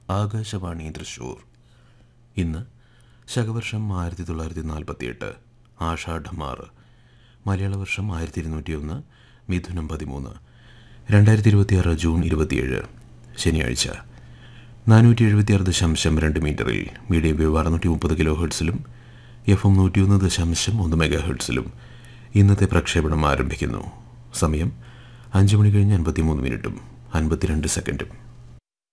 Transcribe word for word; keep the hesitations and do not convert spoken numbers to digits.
ആകാശവാണി തൃശൂർ. ഇന്ന് ശകവർഷം ആയിരത്തി തൊള്ളായിരത്തി നാൽപ്പത്തിയെട്ട് ആഷാഢം ആറ്, മലയാള വർഷം ആയിരത്തി ഇരുന്നൂറ്റി ഒന്ന് മിഥുനം പതിമൂന്ന്, രണ്ടായിരത്തി ഇരുപത്തിയാറ് ജൂൺ ഇരുപത്തിയേഴ് ശനിയാഴ്ച. നാനൂറ്റി എഴുപത്തിയാറ് ദശാംശം രണ്ട് മീറ്ററിൽ മീഡിയം വേവ് അറുന്നൂറ്റി മുപ്പത് കിലോ ഹെർട്സിലും എഫ് എം നൂറ്റിയൊന്ന് ദശാംശം ഒന്ന് മെഗാ ഹെർട്സിലും ഇന്നത്തെ പ്രക്ഷേപണം ആരംഭിക്കുന്നു. സമയം അഞ്ച് മണി കഴിഞ്ഞ് അൻപത്തിമൂന്ന് മിനിറ്റും അൻപത്തിരണ്ട് സെക്കൻഡും.